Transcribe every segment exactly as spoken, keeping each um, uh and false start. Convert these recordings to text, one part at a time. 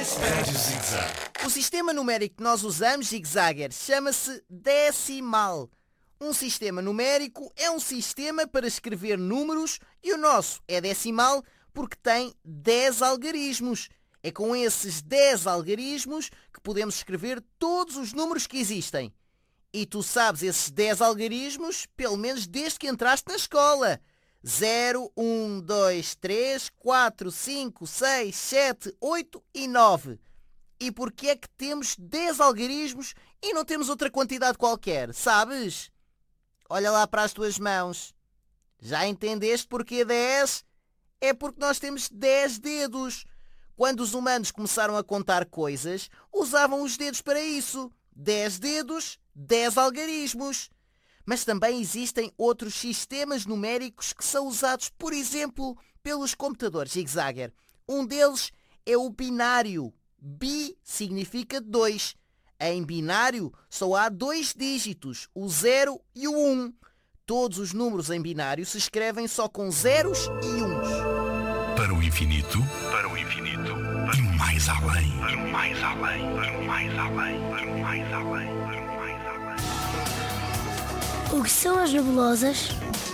Rádio Zig-Zag. O sistema numérico que nós usamos, Zig-Zagger, chama-se decimal. Um sistema numérico é um sistema para escrever números e o nosso é decimal porque tem dez algarismos. É com esses dez algarismos que podemos escrever todos os números que existem. E tu sabes esses dez algarismos, pelo menos desde que entraste na escola. zero, um, dois, três, quatro, cinco, seis, sete, oito e nove. E porquê é que temos dez algarismos e não temos outra quantidade qualquer, sabes? Olha lá para as tuas mãos. Já entendeste porquê dez? É porque nós temos dez dedos. Quando os humanos começaram a contar coisas, usavam os dedos para isso. dez dedos, dez algarismos. Mas também existem outros sistemas numéricos que são usados, por exemplo, pelos computadores Zig-Zagger. Um deles é o binário. Bi significa dois. Em binário só há dois dígitos, o zero e o um. Todos os números em binário se escrevem só com zeros e uns. Para o infinito, para o infinito, e mais além, para o mais além, para o mais além, para o mais além, para o mais além. O que são as nebulosas?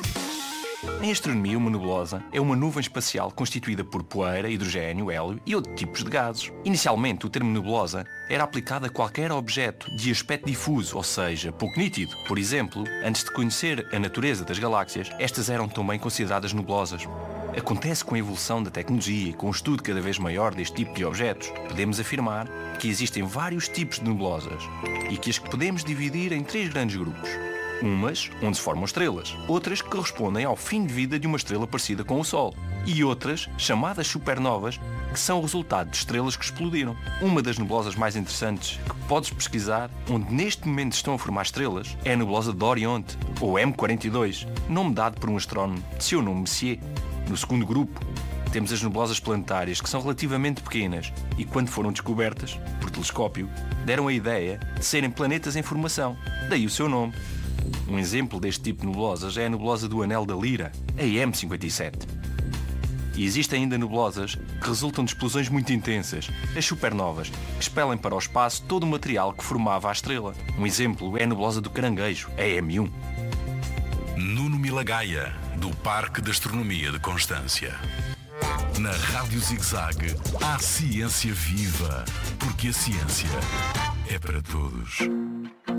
Em astronomia, uma nebulosa é uma nuvem espacial constituída por poeira, hidrogênio, hélio e outros tipos de gases. Inicialmente, o termo nebulosa era aplicado a qualquer objeto de aspecto difuso, ou seja, pouco nítido. Por exemplo, antes de conhecer a natureza das galáxias, estas eram também consideradas nebulosas. Acontece com a evolução da tecnologia e com o estudo cada vez maior deste tipo de objetos, podemos afirmar que existem vários tipos de nebulosas e que as que podemos dividir em três grandes grupos. Umas onde se formam estrelas, outras que correspondem ao fim de vida de uma estrela parecida com o Sol, e outras, chamadas supernovas, que são o resultado de estrelas que explodiram. Uma das nebulosas mais interessantes que podes pesquisar, onde neste momento estão a formar estrelas, é a nebulosa de Orion, ou M quarenta e dois, nome dado por um astrónomo de seu nome Messier. No segundo grupo, temos as nebulosas planetárias, que são relativamente pequenas e, quando foram descobertas por telescópio, deram a ideia de serem planetas em formação, daí o seu nome. Um exemplo deste tipo de nebulosas é a nebulosa do Anel da Lira, a M cinquenta e sete. E existem ainda nebulosas que resultam de explosões muito intensas, as supernovas, que expelem para o espaço todo o material que formava a estrela. Um exemplo é a nebulosa do Caranguejo, a M um. Nuno Milagaya, do Parque de Astronomia de Constância. Na Rádio Zig-Zag, há ciência viva, porque a ciência é para todos.